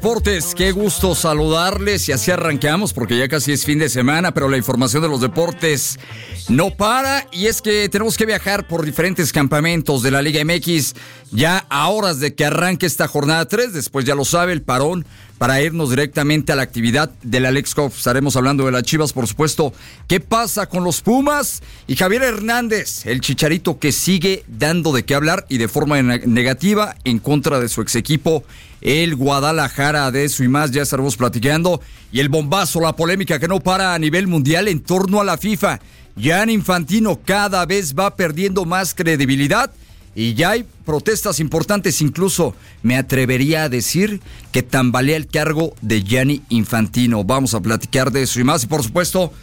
Deportes, qué gusto saludarles y así arranqueamos porque ya casi es fin de semana, pero la información de los deportes no para y es que tenemos que viajar por diferentes campamentos de la Liga MX ya a horas de que arranque esta jornada 3, después ya lo sabe el parón para irnos directamente a la actividad de la Leagues Cup. Estaremos hablando de las Chivas, por supuesto. ¿Qué pasa con los Pumas? Y Javier Hernández, el Chicharito que sigue dando de qué hablar y de forma negativa en contra de su ex equipo, el Guadalajara. De eso y más ya estaremos platicando. Y el bombazo, la polémica que no para a nivel mundial en torno a la FIFA. Gianni Infantino cada vez va perdiendo más credibilidad. Y ya hay protestas importantes, incluso me atrevería a decir que tambalea el cargo de Gianni Infantino. Vamos a platicar de eso y más. Y por supuesto,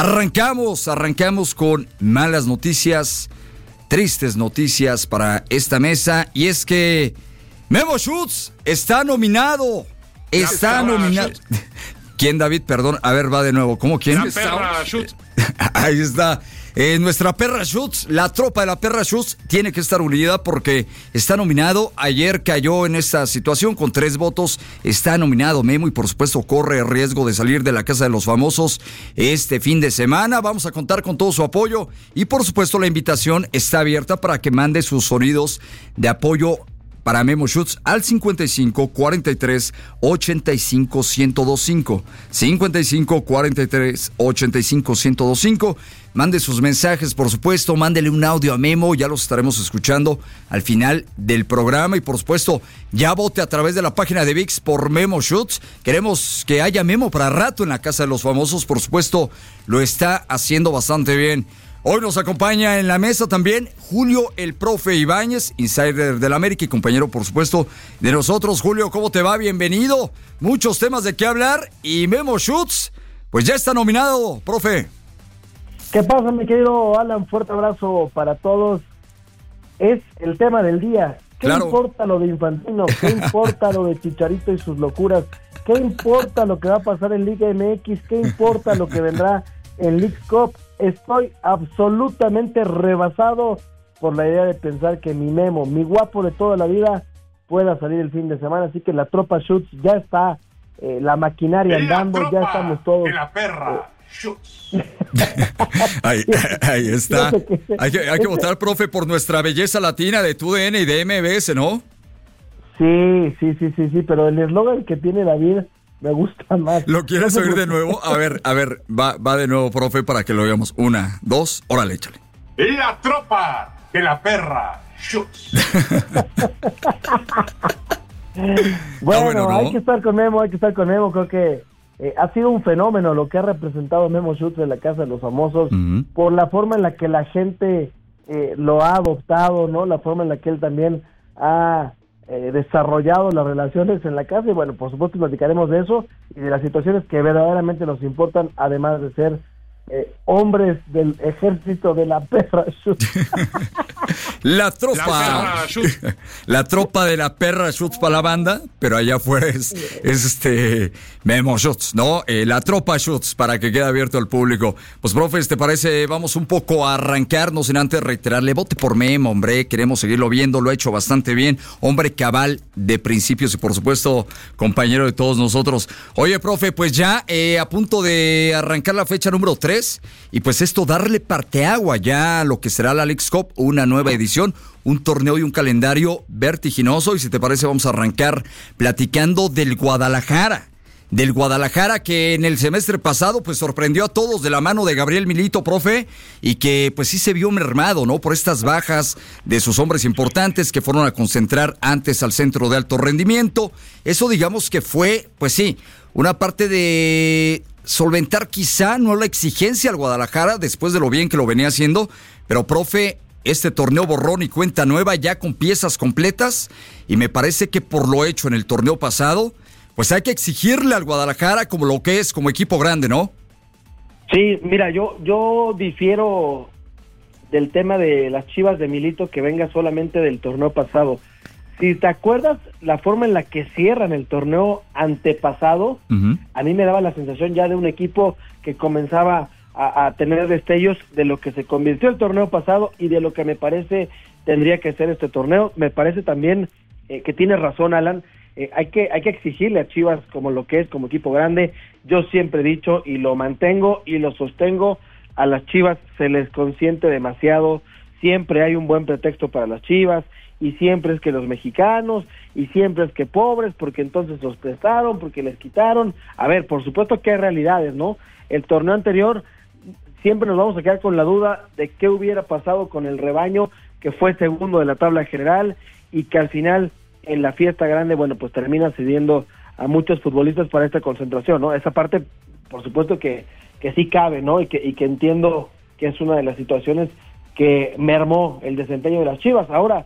arrancamos con malas noticias, tristes noticias para esta mesa. Y es que Memo Schutz está nominado. Está nominado. ¿Quién, David? Perdón, a ver, va de nuevo. ¿Cómo quién? La perra Schutz. Ahí está. Nuestra perra Schutz, la tropa de la perra Schutz tiene que estar unida porque está nominado. Ayer cayó en esta situación con 3 votos. Está nominado Memo y por supuesto corre el riesgo de salir de la casa de los famosos este fin de semana. Vamos a contar con todo su apoyo y por supuesto la invitación está abierta para que mande sus sonidos de apoyo para Memo Schutz al 55 43 85 1025. 55 43 85 1025. Mande sus mensajes, por supuesto, mándele un audio a Memo, ya los estaremos escuchando al final del programa y por supuesto, ya vote a través de la página de ViX por Memo Schutz. Queremos que haya Memo para rato en la casa de los famosos, por supuesto, lo está haciendo bastante bien. Hoy nos acompaña en la mesa también Julio el Profe Ibáñez, insider del América y compañero, por supuesto, de nosotros. Julio, ¿cómo te va? Bienvenido. Muchos temas de qué hablar y Memo Schutz, pues ya está nominado, profe. ¿Qué pasa, mi querido Alan? Fuerte abrazo para todos. Es el tema del día. ¿Qué importa lo de Infantino? ¿Qué importa lo de Chicharito y sus locuras? ¿Qué importa lo que va a pasar en Liga MX? ¿Qué importa lo que vendrá en Leagues Cup? Estoy absolutamente rebasado por la idea de pensar que mi Memo, mi guapo de toda la vida, pueda salir el fin de semana. Así que la tropa Schutz ya está, la maquinaria andando, ya estamos todos. La perra Schutz. Ahí está. Hay que votar, profe, por nuestra belleza latina de TUDN y de MBS, ¿no? Sí, pero el eslogan que tiene David me gusta más. ¿Lo quieres oír de nuevo? A ver, va de nuevo, profe, para que lo veamos. 1, 2, órale, échale. La tropa de la perra Schutz. Bueno, ¿no? Hay que estar con Memo. Creo que ha sido un fenómeno lo que ha representado Memo Schutz en la casa de los famosos, por la forma en la que la gente lo ha adoptado, ¿no? La forma en la que él también ha desarrollado las relaciones en la casa. Y bueno, por supuesto platicaremos de eso y de las situaciones que verdaderamente nos importan, además de ser hombres del ejército de la perra Schutz. La tropa de la perra Schutz para la banda, pero allá afuera es Memo Schutz, ¿no? La tropa Schutz, para que quede abierto al público. Pues, profe, ¿te parece? Vamos un poco a arrancarnos sin antes reiterarle, vote por Memo, hombre, queremos seguirlo viendo, lo ha hecho bastante bien, hombre cabal de principios y por supuesto compañero de todos nosotros. Oye, profe, pues ya a punto de arrancar la fecha número 3 y pues esto darle parteagua ya a lo que será la Leagues Cup, una nueva edición, un torneo y un calendario vertiginoso. Y si te parece vamos a arrancar platicando del Guadalajara que en el semestre pasado pues sorprendió a todos de la mano de Gabriel Milito, profe, y que pues sí se vio mermado, ¿no? Por estas bajas de sus hombres importantes que fueron a concentrar antes al centro de alto rendimiento. Eso digamos que fue, pues sí, una parte de solventar quizá no la exigencia al Guadalajara después de lo bien que lo venía haciendo, pero profe, este torneo borrón y cuenta nueva ya con piezas completas y me parece que por lo hecho en el torneo pasado, pues hay que exigirle al Guadalajara como lo que es, como equipo grande, ¿no? Sí, mira, yo difiero del tema de las Chivas de Milito que venga solamente del torneo pasado. Si te acuerdas la forma en la que cierran el torneo antepasado, a mí me daba la sensación ya de un equipo que comenzaba a tener destellos de lo que se convirtió el torneo pasado y de lo que me parece tendría que ser este torneo. Me parece también que tiene razón, Alan, hay que exigirle a Chivas como lo que es, como equipo grande. Yo siempre he dicho y lo mantengo y lo sostengo, a las Chivas se les consiente demasiado, siempre hay un buen pretexto para las Chivas, y siempre es que los mexicanos, y siempre es que pobres, porque entonces los prestaron, porque les quitaron. A ver, por supuesto que hay realidades, ¿no? El torneo anterior, siempre nos vamos a quedar con la duda de qué hubiera pasado con el rebaño, que fue segundo de la tabla general, y que al final, en la fiesta grande, bueno, pues termina cediendo a muchos futbolistas para esta concentración, ¿no? Esa parte, por supuesto que sí cabe, ¿no? Y que entiendo que es una de las situaciones que mermó el desempeño de las Chivas. Ahora,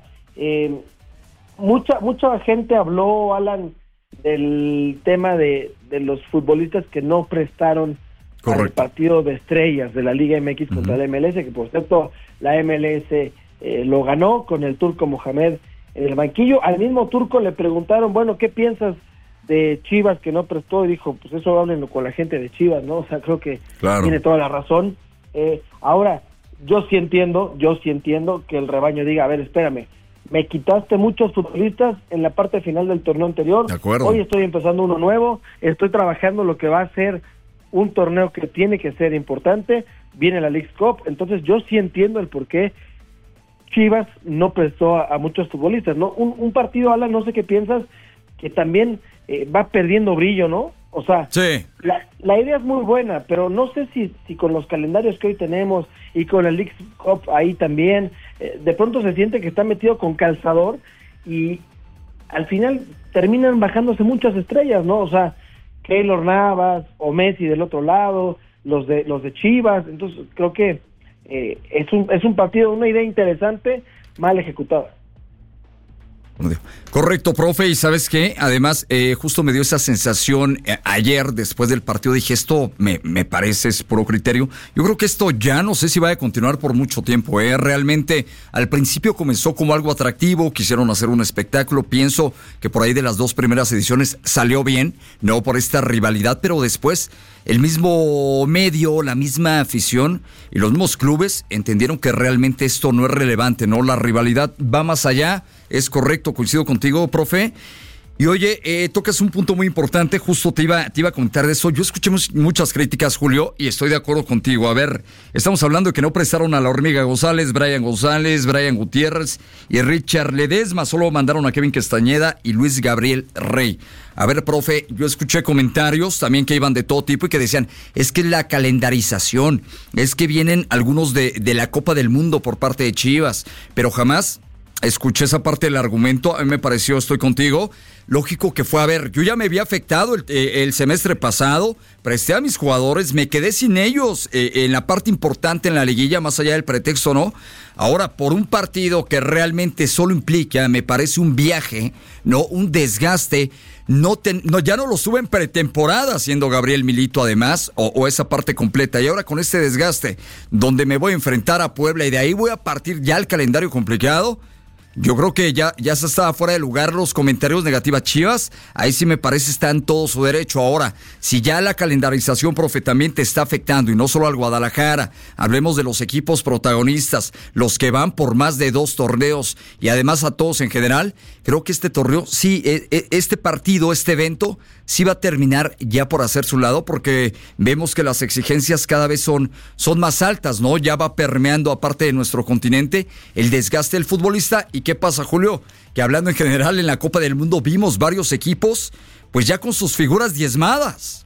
mucha gente habló, Alan, del tema de los futbolistas que no prestaron para el partido de estrellas de la Liga MX contra la MLS, que por cierto la MLS lo ganó con el Turco Mohamed en el banquillo. Al mismo Turco le preguntaron, bueno, ¿qué piensas de Chivas que no prestó? Y dijo, pues eso háblenlo con la gente de Chivas, ¿no? O sea, creo que tiene toda la razón. Ahora, yo sí entiendo que el rebaño diga, a ver, espérame, me quitaste muchos futbolistas en la parte final del torneo anterior, hoy estoy empezando uno nuevo, estoy trabajando lo que va a ser un torneo que tiene que ser importante, viene la Leagues Cup, entonces yo sí entiendo el por qué Chivas no prestó a muchos futbolistas, ¿no? Un partido, Alan, no sé qué piensas, que también va perdiendo brillo, ¿no? O sea, la idea es muy buena, pero no sé si con los calendarios que hoy tenemos y con el Leagues Cup ahí también, de pronto se siente que está metido con calzador y al final terminan bajándose muchas estrellas, ¿no? O sea, Keylor Navas o Messi del otro lado, los de Chivas. Entonces creo que es un partido, una idea interesante, mal ejecutada. Correcto, profe, y ¿sabes qué? Además, justo me dio esa sensación ayer, después del partido, dije, esto me parece, es puro criterio. Yo creo que esto ya no sé si va a continuar por mucho tiempo, Realmente, al principio comenzó como algo atractivo, quisieron hacer un espectáculo, pienso que por ahí de las 2 primeras ediciones salió bien, no por esta rivalidad, pero después el mismo medio, la misma afición y los mismos clubes entendieron que realmente esto no es relevante, ¿no? La rivalidad va más allá, es correcto, coincido contigo, profe. Y oye, tocas un punto muy importante, justo te iba a comentar de eso. Yo escuché muchas críticas, Julio, y estoy de acuerdo contigo. A ver, estamos hablando de que no prestaron a la Hormiga González, Brian Gutiérrez y Richard Ledesma, solo mandaron a Kevin Castañeda y Luis Gabriel Rey. A ver, profe, yo escuché comentarios también que iban de todo tipo y que decían, es que la calendarización, es que vienen algunos de la Copa del Mundo por parte de Chivas, pero jamás escuché esa parte del argumento. A mí me pareció, estoy contigo, lógico que fue, a ver, yo ya me había afectado el semestre pasado, presté a mis jugadores, me quedé sin ellos en la parte importante en la liguilla, más allá del pretexto, ¿no? Ahora, por un partido que realmente solo implica, me parece un viaje, ¿no? Un desgaste, ya no lo suben pretemporada siendo Gabriel Milito además, o esa parte completa, y ahora con este desgaste, donde me voy a enfrentar a Puebla y de ahí voy a partir ya el calendario complicado. Yo creo que ya se estaba fuera de lugar los comentarios negativos a Chivas. Ahí sí me parece está en todo su derecho. Ahora, si ya la calendarización, profe, también te está afectando, y no solo al Guadalajara, hablemos de los equipos protagonistas, los que van por más de 2 torneos, y además a todos en general, creo que este torneo, sí, este partido, este evento, sí va a terminar ya por hacer su lado, porque vemos que las exigencias cada vez son más altas, ¿no? Ya va permeando, aparte de nuestro continente, el desgaste del futbolista. ¿Y qué pasa, Julio? Que hablando en general, en la Copa del Mundo vimos varios equipos, pues ya con sus figuras diezmadas.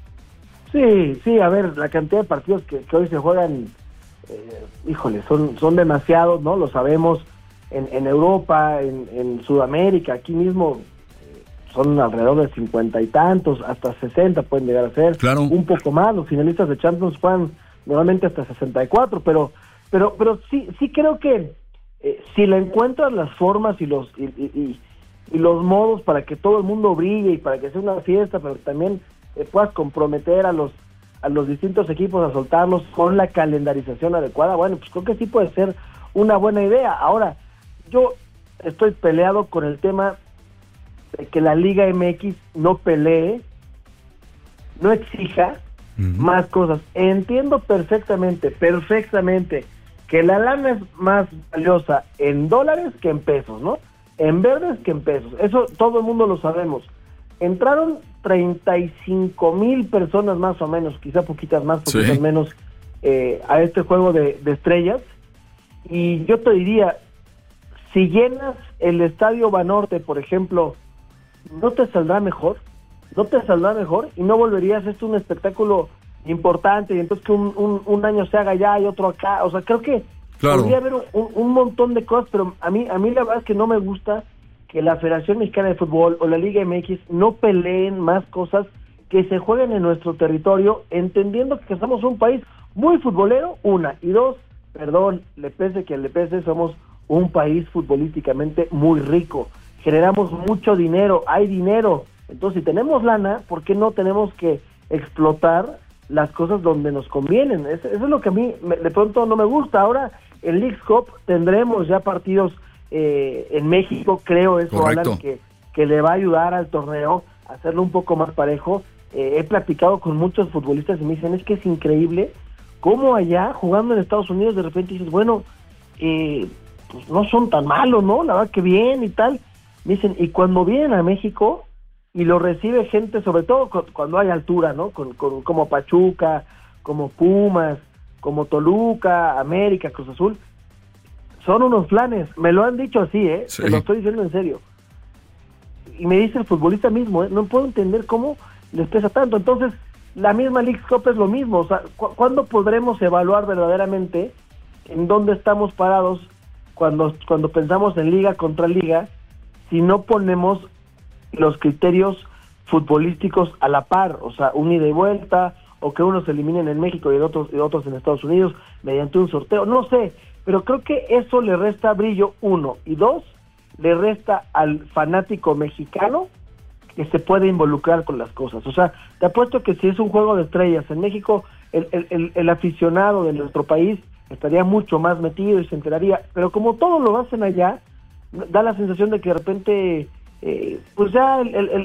Sí, a ver, la cantidad de partidos que hoy se juegan, híjole, son demasiados, ¿no? Lo sabemos, en Europa, en Sudamérica, aquí mismo, son alrededor de 50 y tantos, hasta 60 pueden llegar a ser, claro. Un poco más. Los finalistas de Champions juegan normalmente hasta 64, pero sí creo que si le encuentras las formas y los modos para que todo el mundo brille y para que sea una fiesta, pero también puedas comprometer a los distintos equipos a soltarlos con la calendarización adecuada, bueno, pues creo que sí puede ser una buena idea. Ahora, yo estoy peleado con el tema de que la Liga MX no pelee, no exija más cosas. Entiendo perfectamente que la lana es más valiosa en dólares que en pesos, ¿no? en verdes que en pesos. Eso todo el mundo lo sabemos. Entraron 35,000 personas más o menos, quizá poquitas más, poquitas menos, a este juego de estrellas. Y yo te diría, si llenas el Estadio Banorte, por ejemplo, ¿no te saldrá mejor? ¿No te saldrá mejor? Y no volverías esto un espectáculo importante, y entonces que un año se haga allá y otro acá. O sea, creo que podría haber un montón de cosas, pero a mí la verdad es que no me gusta que la Federación Mexicana de Fútbol o la Liga MX no peleen más cosas que se jueguen en nuestro territorio, entendiendo que somos un país muy futbolero, una, y dos, perdón, le pese que le pese, somos un país futbolísticamente muy rico, generamos mucho dinero, hay dinero, entonces si tenemos lana, ¿por qué no tenemos que explotar las cosas donde nos convienen? Eso es lo que a mí de pronto no me gusta. Ahora en Leagues Cup tendremos ya partidos en México, creo eso, Alan, que le va a ayudar al torneo a hacerlo un poco más parejo. He platicado con muchos futbolistas y me dicen, es que es increíble cómo allá, jugando en Estados Unidos, de repente dices, bueno, pues no son tan malos, ¿no? La verdad que bien y tal. Me dicen, y cuando vienen a México y lo recibe gente, sobre todo cuando hay altura, ¿no? Como Pachuca, como Pumas, como Toluca, América, Cruz Azul, son unos planes, me lo han dicho así, sí. Te lo estoy diciendo en serio. Y me dice el futbolista mismo, no puedo entender cómo les pesa tanto. Entonces, la misma Leagues Cup es lo mismo. O sea, ¿cuándo podremos evaluar verdaderamente en dónde estamos parados cuando pensamos en liga contra liga, si no ponemos los criterios futbolísticos a la par? O sea, un ida y vuelta, o que unos se eliminen en México y otros en Estados Unidos mediante un sorteo, no sé, pero creo que eso le resta brillo, uno, y dos, le resta al fanático mexicano que se puede involucrar con las cosas. O sea, te apuesto que si es un juego de estrellas en México, el aficionado de nuestro país estaría mucho más metido y se enteraría, pero como todo lo hacen allá, da la sensación de que de repente pues ya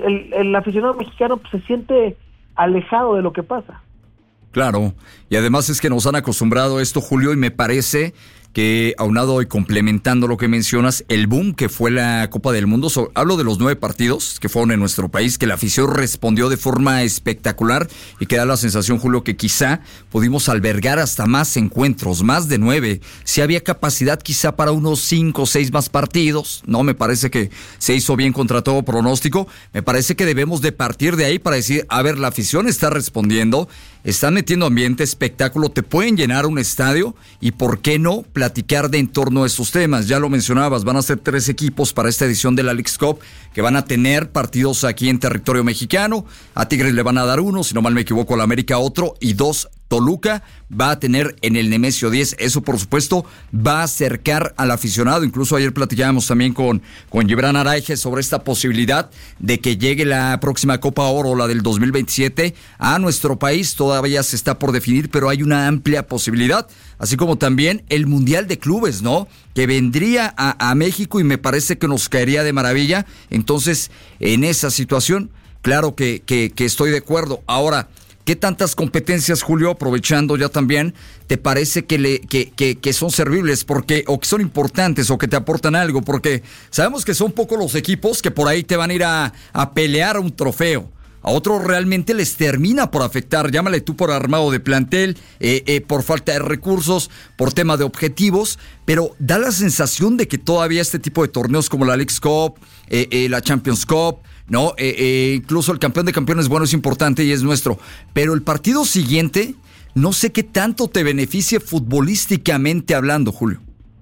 el aficionado mexicano pues, se siente alejado de lo que pasa. Claro, y además es que nos han acostumbrado a esto, Julio, y me parece que aunado y complementando lo que mencionas, el boom que fue la Copa del Mundo, hablo de los 9 partidos que fueron en nuestro país, que la afición respondió de forma espectacular y que da la sensación, Julio, que quizá pudimos albergar hasta más encuentros, más de 9, si había capacidad quizá para unos 5 o 6 más partidos, no, me parece que se hizo bien contra todo pronóstico, me parece que debemos de partir de ahí para decir, a ver, la afición está respondiendo, están metiendo ambiente, espectáculo, te pueden llenar un estadio y ¿por qué no platicar de en torno a estos temas? Ya lo mencionabas, van a ser 3 equipos para esta edición de la Leagues Cup que van a tener partidos aquí en territorio mexicano. A Tigres le van a dar 1, si no mal me equivoco, a la América otro, y 2 Toluca va a tener en el Nemesio 10. Eso, por supuesto, va a acercar al aficionado. Incluso ayer platicábamos también con Gibran Araige sobre esta posibilidad de que llegue la próxima Copa Oro, la del 2027, a nuestro país. Todavía se está por definir, pero hay una amplia posibilidad. Así como también el Mundial de Clubes, ¿no? Que vendría a México y me parece que nos caería de maravilla. Entonces, en esa situación, claro que estoy de acuerdo. Ahora, ¿qué tantas competencias, Julio, aprovechando ya también, te parece que son servibles o que son importantes o que te aportan algo? Porque sabemos que son pocos los equipos que por ahí te van a ir a pelear un trofeo. A otros realmente les termina por afectar, llámale tú por armado de plantel, por falta de recursos, por tema de objetivos, pero da la sensación de que todavía este tipo de torneos como la Leagues Cup, la Champions Cup, ¿no? Incluso el campeón de campeones, bueno, es importante y es nuestro, pero el partido siguiente, no sé qué tanto te beneficie futbolísticamente hablando, Julio.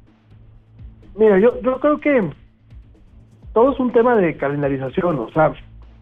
Mira, yo creo que todo es un tema de calendarización, o sea,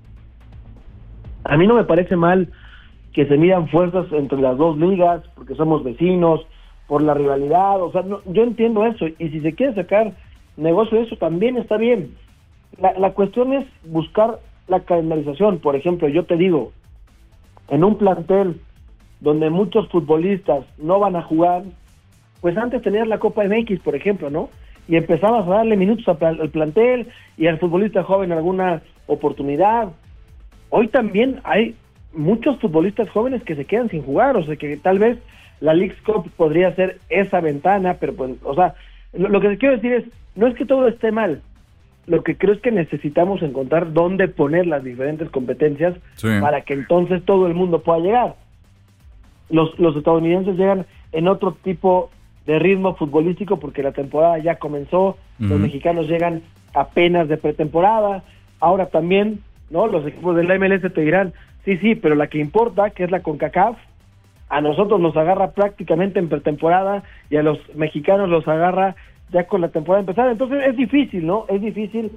a mí no me parece mal que se midan fuerzas entre las 2 ligas, porque somos vecinos, por la rivalidad, o sea, no, yo entiendo eso, y si se quiere sacar negocio de eso, también está bien. La cuestión es buscar la calendarización. Por ejemplo, yo te digo, en un plantel donde muchos futbolistas no van a jugar, pues antes tenías la Copa MX, por ejemplo, ¿no? Y empezabas a darle minutos al plantel y al futbolista joven alguna oportunidad. Hoy también hay muchos futbolistas jóvenes que se quedan sin jugar, o sea que tal vez la Leagues Cup podría ser esa ventana, pero pues, o sea, lo que te quiero decir es, no es que todo esté mal. lo que creo es que necesitamos encontrar dónde poner las diferentes competencias para que entonces todo el mundo pueda llegar. Los estadounidenses llegan en otro tipo de ritmo futbolístico porque la temporada ya comenzó, los mexicanos llegan apenas de pretemporada, ahora también, ¿no? Los equipos de la MLS te dirán, sí, pero la que importa, que es la CONCACAF, a nosotros nos agarra prácticamente en pretemporada y a los mexicanos los agarra ya con la temporada empezada. Entonces es difícil, ¿no? Es difícil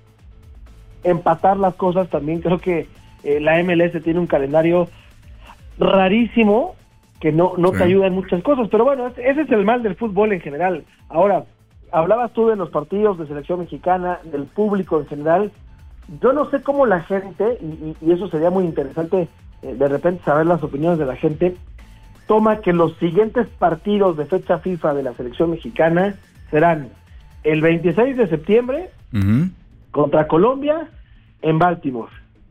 empatar las cosas. También creo que la MLS tiene un calendario rarísimo que no te ayuda en muchas cosas. Pero bueno, ese es el mal del fútbol en general. Ahora, hablabas tú de los partidos de selección mexicana, del público en general. Yo no sé cómo la gente, y eso sería muy interesante de repente saber las opiniones de la gente, toma que los siguientes partidos de fecha FIFA de la selección mexicana serán el 26 de septiembre contra Colombia en Baltimore,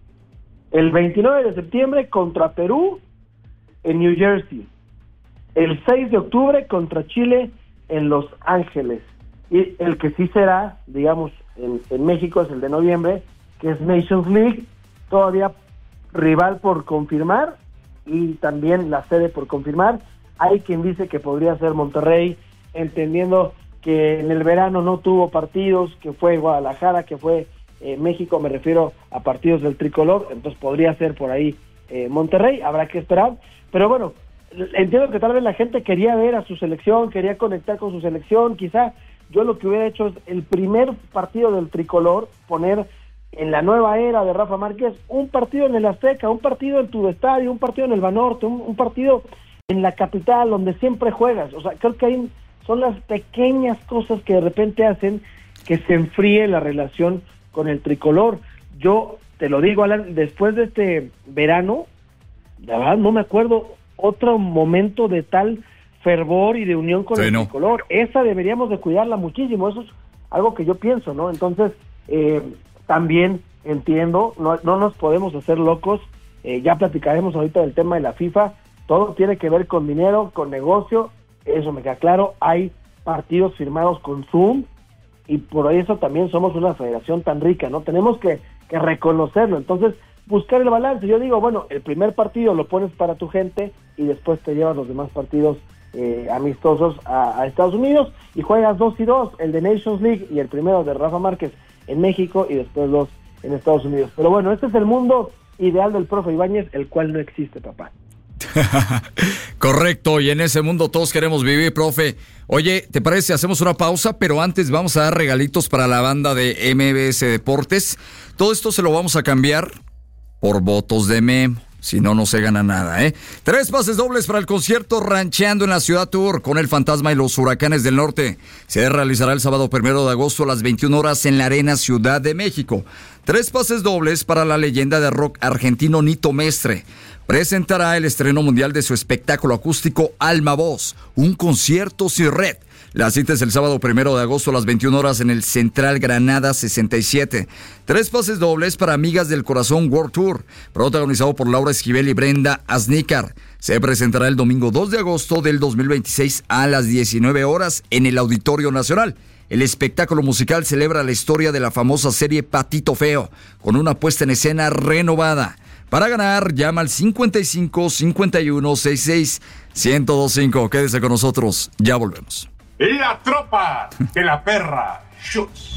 el 29 de septiembre contra Perú en New Jersey, el 6 de octubre contra Chile en Los Ángeles, y el que sí será, digamos, en México es el de noviembre, que es Nations League, todavía rival por confirmar y también la sede por confirmar. Hay quien dice que podría ser Monterrey, entendiendo que en el verano no tuvo partidos, que fue Guadalajara, que fue México, me refiero a partidos del tricolor, entonces podría ser por ahí Monterrey, habrá que esperar, pero bueno, entiendo que tal vez la gente quería ver a su selección, quería conectar con su selección, quizá yo lo que hubiera hecho es el primer partido del tricolor, poner en la nueva era de Rafa Márquez un partido en el Azteca, un partido en tu estadio, un partido en el Banorte, un partido en la capital donde siempre juegas. O sea, creo que ahí son las pequeñas cosas que de repente hacen que se enfríe la relación con el tricolor. Yo te lo digo, Alan, después de este verano, la verdad no me acuerdo otro momento de tal fervor y de unión con el tricolor. Esa deberíamos de cuidarla muchísimo, eso es algo que yo pienso, ¿no? Entonces, también entiendo, no nos podemos hacer locos, ya platicaremos ahorita del tema de la FIFA, todo tiene que ver con dinero, con negocio, eso me queda claro, hay partidos firmados con Zoom, y por eso también somos una federación tan rica, ¿no? Tenemos que reconocerlo, entonces buscar el balance. Yo digo, bueno, el primer partido lo pones para tu gente y después te llevas los demás partidos amistosos a Estados Unidos y juegas 2 y 2, el de Nations League y el primero de Rafa Márquez en México y después 2 en Estados Unidos. Pero bueno, este es el mundo ideal del profe Ibáñez, el cual no existe, papá. Correcto, y en ese mundo todos queremos vivir, profe. Oye, ¿te parece si hacemos una pausa? Pero antes vamos a dar regalitos para la banda de MBS Deportes. Todo esto se lo vamos a cambiar por votos de Memo. Si no, no se gana nada, ¿eh? 3 pases dobles para el concierto Rancheando en la Ciudad Tour con el Fantasma y los Huracanes del Norte. Se realizará el sábado 1 de agosto a las 21 horas en la Arena Ciudad de México. 3 pases dobles para la leyenda de rock argentino Nito Mestre. Presentará el estreno mundial de su espectáculo acústico Alma Voz, un concierto sin red. La cita es el sábado 1 de agosto a las 21 horas en el Central Granada 67. 3 pases dobles para Amigas del Corazón World Tour, protagonizado por Laura Esquivel y Brenda Aznícar. Se presentará el domingo 2 de agosto del 2026 a las 19 horas en el Auditorio Nacional. El espectáculo musical celebra la historia de la famosa serie Patito Feo, con una puesta en escena renovada. Para ganar, llama al 55 51 66 1025. Quédese con nosotros, ya volvemos. La tropa de la perra Schutz.